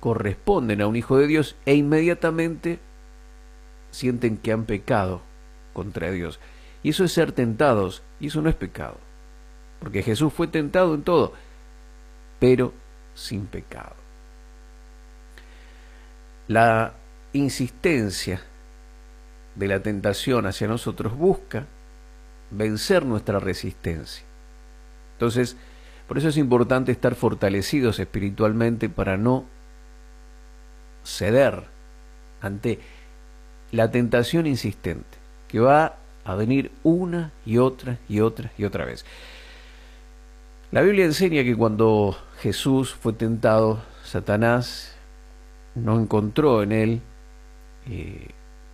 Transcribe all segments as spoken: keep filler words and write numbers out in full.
corresponden a un hijo de Dios e inmediatamente sienten que han pecado contra Dios. Y eso es ser tentados, y eso no es pecado. Porque Jesús fue tentado en todo, pero sin pecado. La insistencia de la tentación hacia nosotros busca vencer nuestra resistencia. Entonces, por eso es importante estar fortalecidos espiritualmente para no ceder ante la tentación insistente, que va a venir una y otra y otra y otra vez. La Biblia enseña que cuando Jesús fue tentado, Satanás no encontró en él eh,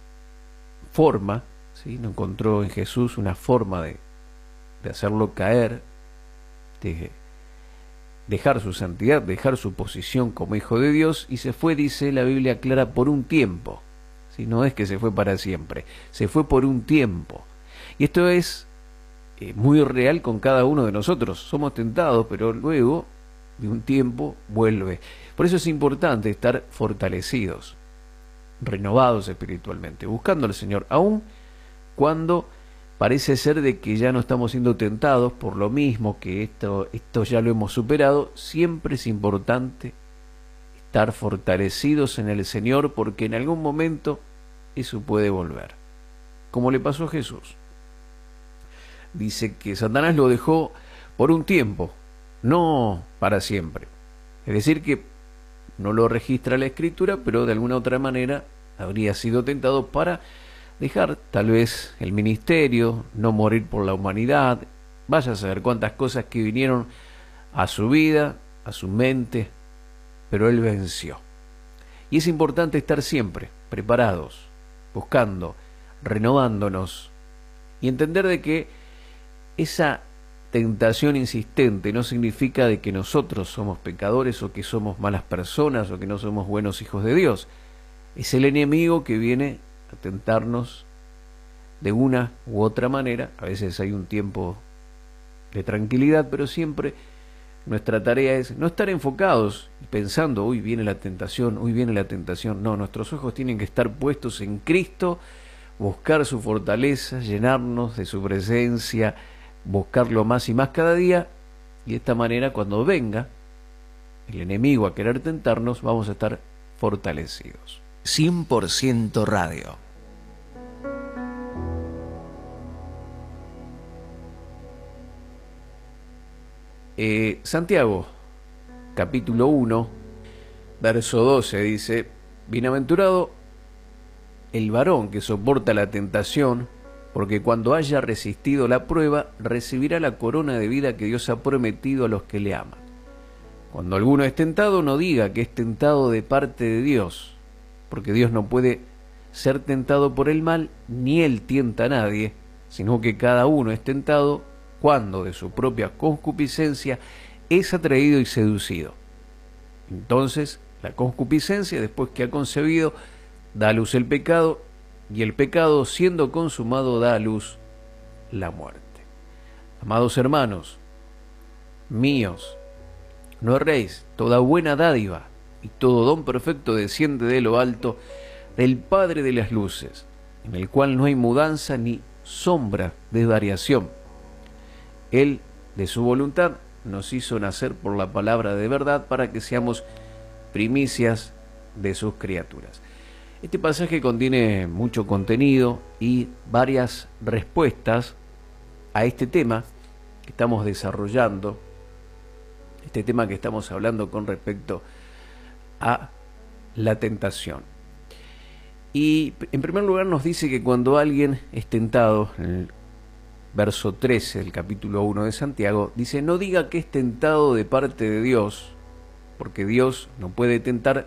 forma, ¿sí? No encontró en Jesús una forma de, de hacerlo caer, de dejar su santidad, dejar su posición como hijo de Dios, y se fue, dice la Biblia clara, por un tiempo. ¿Sí? No es que se fue para siempre, se fue por un tiempo. Y esto es eh, muy real con cada uno de nosotros. Somos tentados, pero luego de un tiempo vuelve. Por eso es importante estar fortalecidos, renovados espiritualmente, buscando al Señor, aun cuando parece ser de que ya no estamos siendo tentados por lo mismo, que esto, esto ya lo hemos superado. Siempre es importante estar fortalecidos en el Señor, porque en algún momento eso puede volver, como le pasó a Jesús. Dice que Satanás lo dejó por un tiempo, no para siempre. Es decir, que no lo registra la Escritura, pero de alguna otra manera habría sido tentado para dejar tal vez el ministerio, no morir por la humanidad. Vaya a saber cuántas cosas que vinieron a su vida, a su mente, pero él venció. Y es importante estar siempre preparados, buscando, renovándonos, y entender de que esa tentación insistente no significa de que nosotros somos pecadores, o que somos malas personas, o que no somos buenos hijos de Dios. Es el enemigo que viene a tentarnos de una u otra manera. A veces hay un tiempo de tranquilidad, pero siempre nuestra tarea es no estar enfocados y pensando, uy, viene la tentación, uy, viene la tentación. No, nuestros ojos tienen que estar puestos en Cristo, buscar su fortaleza, llenarnos de su presencia, buscarlo más y más cada día, y de esta manera, cuando venga el enemigo a querer tentarnos, vamos a estar fortalecidos. cien por ciento Radio. Eh, Santiago, capítulo uno, verso doce, dice: bienaventurado el varón que soporta la tentación, porque cuando haya resistido la prueba, recibirá la corona de vida que Dios ha prometido a los que le aman. Cuando alguno es tentado, no diga que es tentado de parte de Dios, porque Dios no puede ser tentado por el mal, ni él tienta a nadie, sino que cada uno es tentado cuando de su propia concupiscencia es atraído y seducido. Entonces, la concupiscencia, después que ha concebido, da a luz el pecado, y el pecado, siendo consumado, da a luz la muerte. Amados hermanos míos, no erréis, toda buena dádiva y todo don perfecto desciende de lo alto, del Padre de las luces, en el cual no hay mudanza ni sombra de variación. Él, de su voluntad, nos hizo nacer por la palabra de verdad, para que seamos primicias de sus criaturas. Este pasaje contiene mucho contenido y varias respuestas a este tema que estamos desarrollando, este tema que estamos hablando con respecto a la tentación. Y en primer lugar nos dice que cuando alguien es tentado, en el verso trece del capítulo uno de Santiago, dice: no diga que es tentado de parte de Dios, porque Dios no puede tentar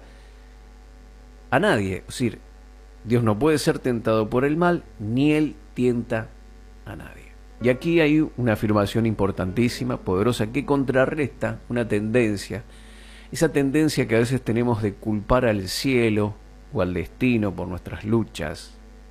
a nadie. Es decir, Dios no puede ser tentado por el mal, ni él tienta a nadie. Y aquí hay una afirmación importantísima, poderosa, que contrarresta una tendencia, esa tendencia que a veces tenemos de culpar al cielo o al destino por nuestras luchas,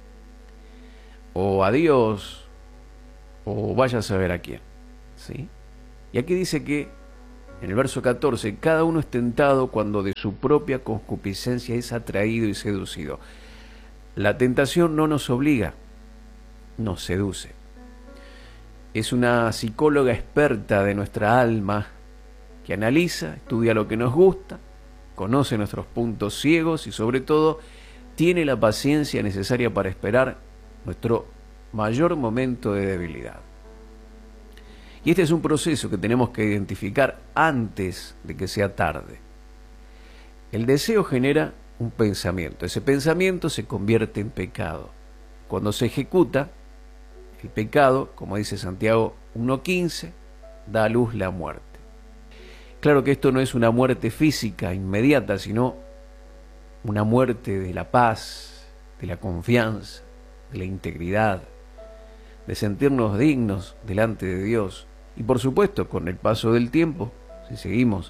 o a Dios, o vaya a saber a quién, ¿sí? Y aquí dice que En el verso catorce, cada uno es tentado cuando de su propia concupiscencia es atraído y seducido. La tentación no nos obliga, nos seduce. Es una psicóloga experta de nuestra alma que analiza, estudia lo que nos gusta, conoce nuestros puntos ciegos y sobre todo tiene la paciencia necesaria para esperar nuestro mayor momento de debilidad. Y este es un proceso que tenemos que identificar antes de que sea tarde. El deseo genera un pensamiento. Ese pensamiento se convierte en pecado. Cuando se ejecuta, el pecado, como dice Santiago uno quince, da a luz la muerte. Claro que esto no es una muerte física inmediata, sino una muerte de la paz, de la confianza, de la integridad, de sentirnos dignos delante de Dios. Y por supuesto, con el paso del tiempo, si seguimos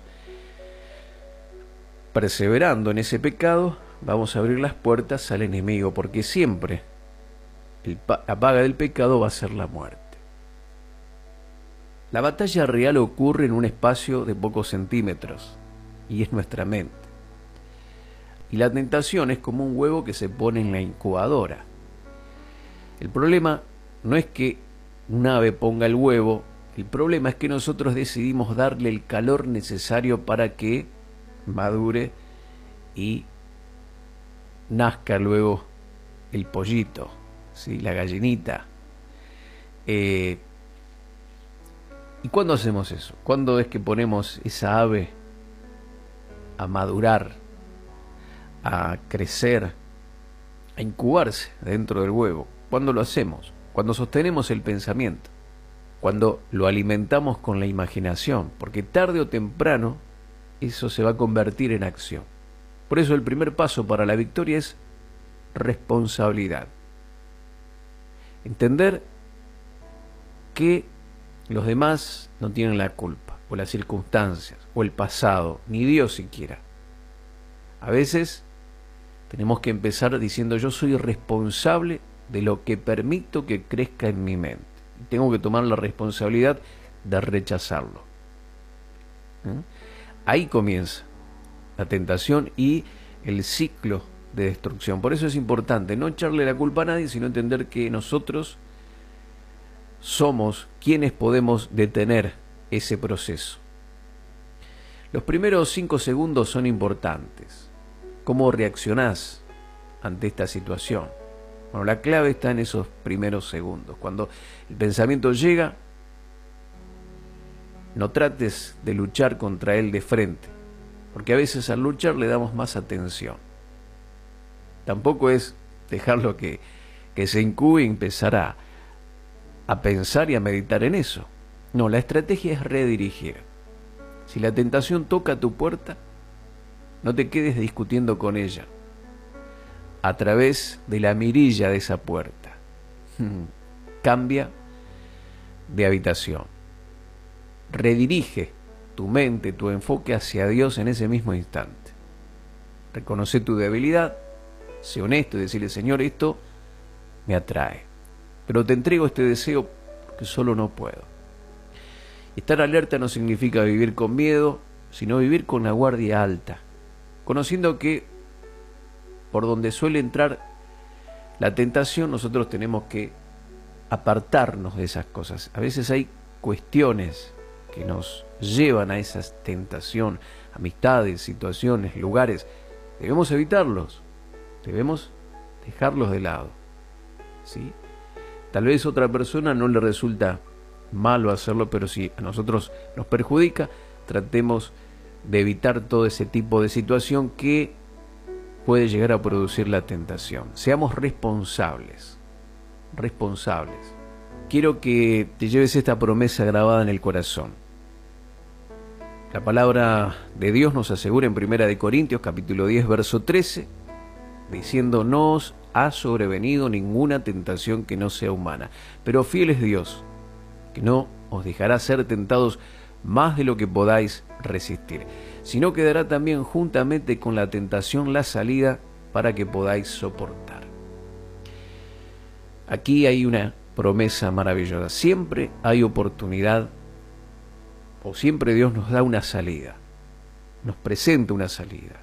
perseverando en ese pecado, vamos a abrir las puertas al enemigo, porque siempre el pa- la paga del pecado va a ser la muerte. La batalla real ocurre en un espacio de pocos centímetros, y es nuestra mente. Y la tentación es como un huevo que se pone en la incubadora. El problema no es que un ave ponga el huevo, el problema es que nosotros decidimos darle el calor necesario para que madure y nazca luego el pollito, ¿sí? La gallinita. Eh, ¿Y cuándo hacemos eso? ¿Cuándo es que ponemos esa ave a madurar, a crecer, a incubarse dentro del huevo? ¿Cuándo lo hacemos? Cuando sostenemos el pensamiento, cuando lo alimentamos con la imaginación, porque tarde o temprano eso se va a convertir en acción. Por eso el primer paso para la victoria es responsabilidad. Entender que los demás no tienen la culpa, o las circunstancias, o el pasado, ni Dios siquiera. A veces tenemos que empezar diciendo: yo soy responsable de lo que permito que crezca en mi mente. Y tengo que tomar la responsabilidad de rechazarlo. ¿Mm? Ahí comienza la tentación y el ciclo de destrucción. Por eso es importante no echarle la culpa a nadie, sino entender que nosotros somos quienes podemos detener ese proceso. Los primeros cinco segundos son importantes. ¿Cómo reaccionás ante esta situación? Bueno, la clave está en esos primeros segundos. Cuando el pensamiento llega, no trates de luchar contra él de frente, porque a veces al luchar le damos más atención. Tampoco es dejarlo que, que se incube y empezar a, a pensar y a meditar en eso. No, la estrategia es redirigir. Si la tentación toca tu puerta, no te quedes discutiendo con ella a través de la mirilla de esa puerta. Cambia de habitación. Redirige tu mente, tu enfoque hacia Dios en ese mismo instante. Reconoce tu debilidad, sé honesto y decirle: Señor, esto me atrae, pero te entrego este deseo porque solo no puedo. Estar alerta no significa vivir con miedo, sino vivir con la guardia alta, conociendo que por donde suele entrar la tentación, nosotros tenemos que apartarnos de esas cosas. A veces hay cuestiones que nos llevan a esa tentación, amistades, situaciones, lugares. Debemos evitarlos, debemos dejarlos de lado, ¿sí? Tal vez a otra persona no le resulta malo hacerlo, pero si a nosotros nos perjudica, tratemos de evitar todo ese tipo de situación que puede llegar a producir la tentación. Seamos responsables, responsables. Quiero que te lleves esta promesa grabada en el corazón. La palabra de Dios nos asegura en Primera de Corintios, capítulo diez, verso trece, diciendo: no os ha sobrevenido ninguna tentación que no sea humana, pero fiel es Dios, que no os dejará ser tentados más de lo que podáis resistir, sino que dará también juntamente con la tentación la salida para que podáis soportar. Aquí hay una promesa maravillosa. Siempre hay oportunidad o siempre Dios nos da una salida, nos presenta una salida.